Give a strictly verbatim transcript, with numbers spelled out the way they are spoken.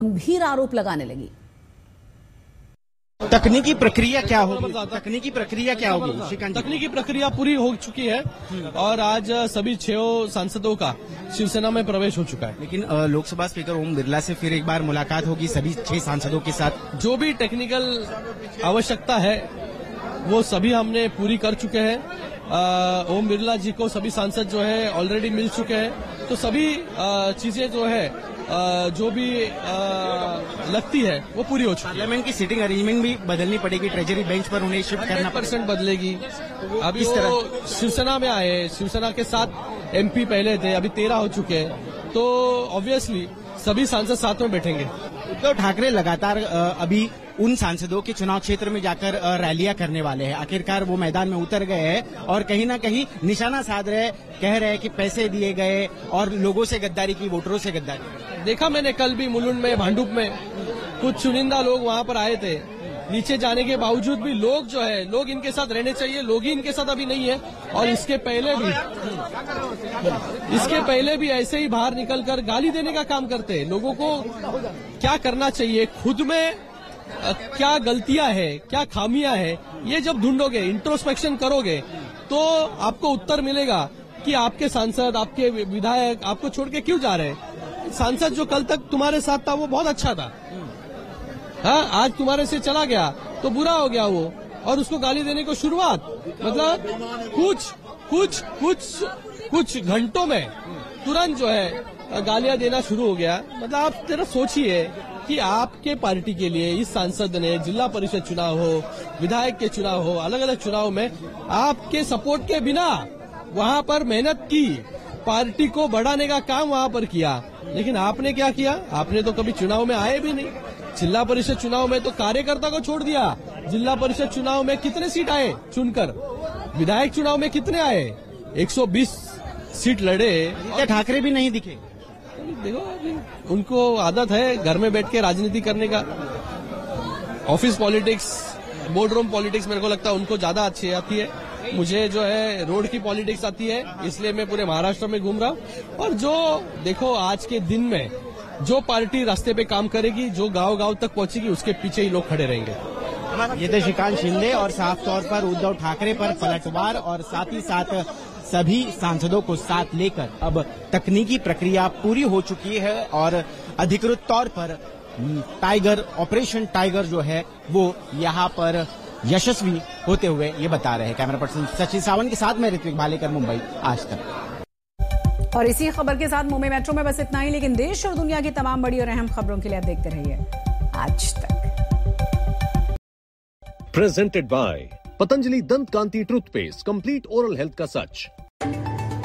गंभीर आरोप लगाने लगी। तकनीकी प्रक्रिया क्या होगी? तकनीकी प्रक्रिया क्या होगी? तकनीकी प्रक्रिया पूरी हो चुकी है और आज सभी छह सांसदों का शिवसेना में प्रवेश हो चुका है। लेकिन लोकसभा स्पीकर ओम बिरला से फिर एक बार मुलाकात होगी सभी छह सांसदों के साथ। जो भी टेक्निकल आवश्यकता है वो सभी हमने पूरी कर चुके हैं। ओम बिरला जी को सभी सांसद जो है ऑलरेडी मिल चुके हैं, तो सभी चीजें जो है आ, जो भी आ, लगती है वो पूरी हो चुकी है। पार्लियामेंट की सीटिंग अरेंजमेंट भी बदलनी पड़ेगी, ट्रेजरी बेंच पर उन्हें शिफ्ट करना परसेंट बदलेगी। अभी इस तरह शिवसेना में आए, शिवसेना के साथ एमपी पहले थे, अभी तेरह हो चुके हैं, तो ऑब्वियसली सभी सांसद साथ में बैठेंगे। उद्धव ठाकरे लगातार अभी उन सांसदों के चुनाव क्षेत्र में जाकर रैलियां करने वाले हैं। आखिरकार वो मैदान में उतर गए हैं और कहीं ना कहीं निशाना साध रहे, कह रहे हैं कि पैसे दिए गए और लोगों से गद्दारी की, वोटरों से गद्दारी। देखा मैंने कल भी मुलुंड में, भांडुप में कुछ चुनिंदा लोग वहां पर आए थे। नीचे जाने के बावजूद भी लोग जो है, लोग इनके साथ रहने चाहिए, लोग ही इनके साथ अभी नहीं है। और इसके पहले भी इसके पहले भी ऐसे ही बाहर निकलकर गाली देने का काम करते हैं। लोगों को क्या करना चाहिए, खुद में क्या गलतियां है, क्या खामियां है, ये जब ढूंढोगे, इंट्रोस्पेक्शन करोगे, तो आपको उत्तर मिलेगा कि आपके सांसद, आपके विधायक आपको छोड़ के क्यों जा रहे हैं। सांसद जो कल तक तुम्हारे साथ था वो बहुत अच्छा था, हाँ, आज तुम्हारे से चला गया तो बुरा हो गया वो, और उसको गाली देने को शुरुआत, मतलब कुछ कुछ कुछ कुछ घंटों में तुरंत जो है गालियां देना शुरू हो गया। मतलब आप जरा सोचिए कि आपके पार्टी के लिए इस सांसद ने जिला परिषद चुनाव हो, विधायक के चुनाव हो, अलग अलग चुनाव में आपके सपोर्ट के बिना वहां पर मेहनत की, पार्टी को बढ़ाने का काम वहां पर किया, लेकिन आपने क्या किया? आपने तो कभी चुनाव में आए भी नहीं। जिला परिषद चुनाव में तो कार्यकर्ता को छोड़ दिया। जिला परिषद चुनाव में कितने सीट आए चुनकर? विधायक चुनाव में कितने आए? एक सौ बीस सीट लड़े। और ठाकरे भी नहीं दिखे। देखो, उनको आदत है घर में बैठ के राजनीति करने का। Office politics, board room politics मेरे को लगता है उनको ज्यादा अच्छी आती है। मुझे जो है रोड की पॉलिटिक्स आती है, इसलिए मैं पूरे महाराष्ट्र में घूम रहा हूँ। और जो देखो, आज के दिन में जो पार्टी रास्ते पे काम करेगी, जो गांव गांव तक पहुंचेगी, उसके पीछे ही लोग खड़े रहेंगे। ये थे श्रीकांत शिंदे और साफ तौर पर उद्धव ठाकरे पर पलटवार और साथ ही साथ सभी सांसदों को साथ लेकर अब तकनीकी प्रक्रिया पूरी हो चुकी है और अधिकृत तौर पर टाइगर, ऑपरेशन टाइगर जो है वो यहाँ पर यशस्वी होते हुए ये बता रहे हैं। कैमरा पर्सन सचिन सावंत के साथ मैं ऋत्विक भालेकर, मुंबई आज तक। और इसी खबर के साथ मुंबई मेट्रो में बस इतना ही, लेकिन देश और दुनिया की तमाम बड़ी और अहम खबरों के लिए आप देखते रहिए आज तक। प्रेजेंटेड बाय पतंजलि दंत कांति टूथपेस्ट, कंप्लीट ओरल हेल्थ का सच।